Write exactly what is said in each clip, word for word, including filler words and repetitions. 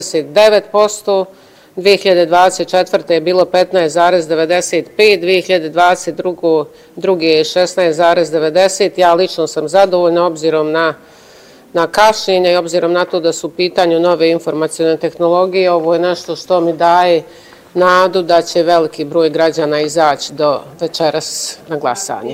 devet posto, dvije hiljade dvadeset četvrte. je bilo petnaest zarez devedeset pet, dvije hiljade dvadeset druge. je šesnaest zarez devedeset. Ja lično sam zadovoljna obzirom na, na kašnjenje i obzirom na to da su u pitanju nove informacione tehnologije. Ovo je nešto što mi daje nadu da će veliki broj građana izaći do večeras na glasanje.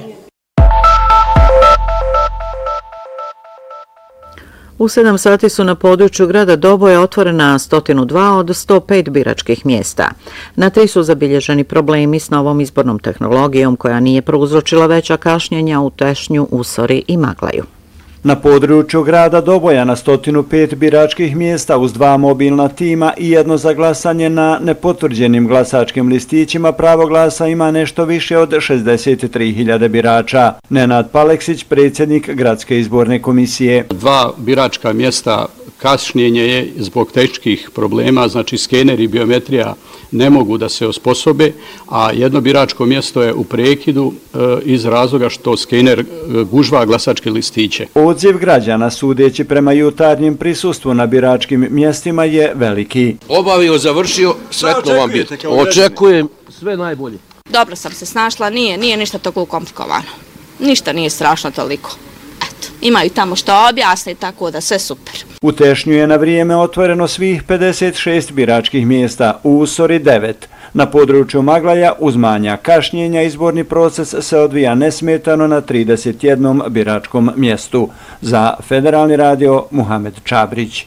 U sedam sati su na području grada Doboja otvorena sto dva od sto pet biračkih mjesta. Na tri su zabilježeni problemi s novom izbornom tehnologijom koja nije prouzročila veća kašnjenja u Tešnju, Usori i Maglaju. Na području grada Doboja na sto pet biračkih mjesta uz dva mobilna tima i jedno za glasanje na nepotvrđenim glasačkim listićima pravo glasa ima nešto više od šezdeset tri hiljade birača. Nenad Paleksić, predsjednik Gradske izborne komisije. Dva biračka mjesta kašnjenje je zbog tehničkih problema, znači skener i biometrija ne mogu da se osposobe, a jedno biračko mjesto je u prekidu e, iz razloga što skener gužva glasačke listiće. Odziv građana, sudeći prema jutarnjem prisustvu na biračkim mjestima, je veliki. Obavio, završio, sretno vam biti. Očekujem sve najbolje. Dobro sam se snašla, nije, nije ništa toliko komplikovano. Ništa nije strašno toliko. Eto, imaju tamo što objasne, tako da sve super. U Tešnju je na vrijeme otvoreno svih pedeset šest biračkih mjesta, u Usori devet. Na području Maglaja uz manja kašnjenja izborni proces se odvija nesmetano na trideset jednom biračkom mjestu. Za Federalni radio Muhamed Čabrić.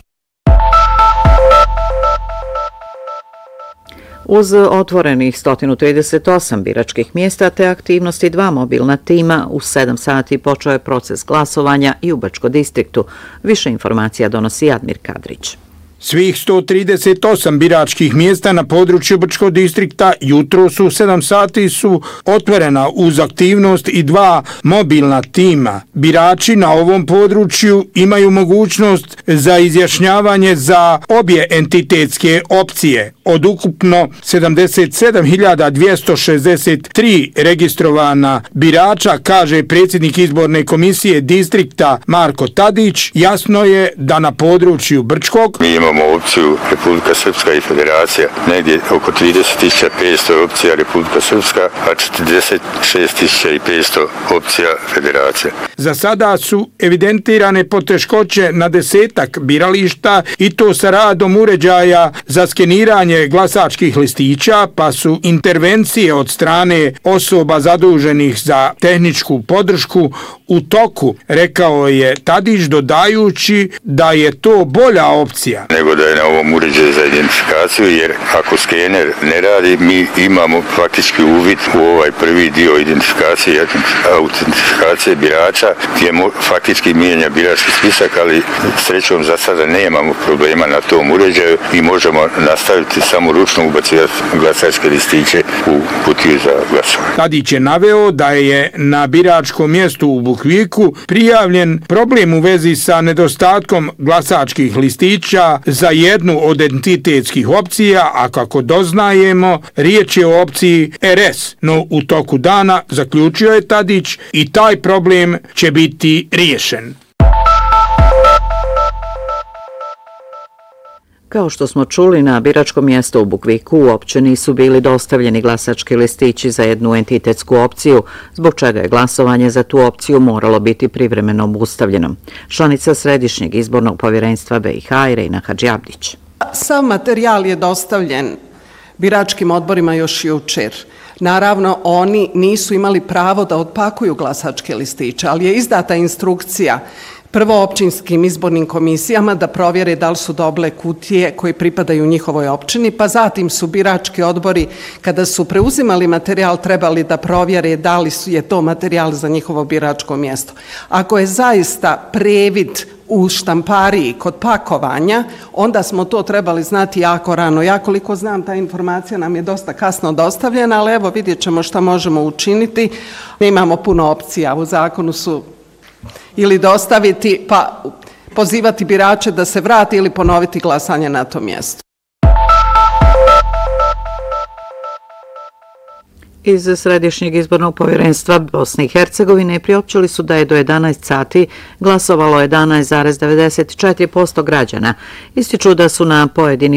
Uz otvorenih sto trideset osam biračkih mjesta te aktivnosti dva mobilna tima, u sedam sati počeo je proces glasovanja i u Bačkom distriktu. Više informacija donosi Admir Kadrić. Svih sto trideset osam biračkih mjesta na području Brčkog distrikta jutro su u sedam sati su otvorena uz aktivnost i dva mobilna tima. Birači na ovom području imaju mogućnost za izjašnjavanje za obje entitetske opcije. Od ukupno sedamdeset sedam hiljada dvjesto šezdeset tri registrovana birača, kaže predsjednik izborne komisije distrikta Marko Tadić, jasno je da na području Brčkog imamo opciju Republika Srpska i Federacija, negdje oko trideset tisuća petsto je opcija Republika Srpska, a četrdeset šest tisuća petsto opcija Federacija. Za sada su evidentirane poteškoće na desetak birališta i to sa radom uređaja za skeniranje glasačkih listića, pa su intervencije od strane osoba zaduženih za tehničku podršku u toku, rekao je Tadić, dodajući da je to bolja opcija nego da je na ovom uređaju za identifikaciju, jer ako skener ne radi, mi imamo faktički uvid u ovaj prvi dio identifikacije i autentifikacije birača, gdje faktički mijenja birački spisak, ali srećom za sada nemamo problema na tom uređaju i možemo nastaviti samo ručno ubacivati glasačke listiće u kutiju za glasovanje. Tadić je naveo da je na biračkom mjestu u Bukviku prijavljen problem u vezi sa nedostatkom glasačkih listića za jednu od entitetskih opcija, a kako doznajemo, riječ je o opciji R S, no u toku dana, zaključio je Tadić, i taj problem će biti riješen. Kao što smo čuli, na biračkom mjestu u Bukviku uopće nisu bili dostavljeni glasački listići za jednu entitetsku opciju, zbog čega je glasovanje za tu opciju moralo biti privremeno obustavljeno. Članica Središnjeg izbornog povjerenstva B i H Irena Hadžijabdić. Sav materijal je dostavljen biračkim odborima još jučer. Naravno, oni nisu imali pravo da odpakuju glasačke listiće, ali je izdata instrukcija prvo općinskim izbornim komisijama da provjere da li su doble kutije koji pripadaju njihovoj općini, pa zatim su birački odbori, kada su preuzimali materijal, trebali da provjere da li je to materijal za njihovo biračko mjesto. Ako je zaista previd u štampariji kod pakovanja, onda smo to trebali znati jako rano. Ja koliko znam, ta informacija nam je dosta kasno dostavljena, ali evo vidjet ćemo šta možemo učiniti. Imamo puno opcija, u zakonu su ili dostaviti, pa pozivati birače da se vrati ili ponoviti glasanje na tom mjestu. Iz Središnjeg izbornog povjerenstva Bosne i Hercegovine priopćili su da je do jedanaest sati glasovalo jedanaest zarez devedeset četiri posto građana. Ističu da su na pojedinim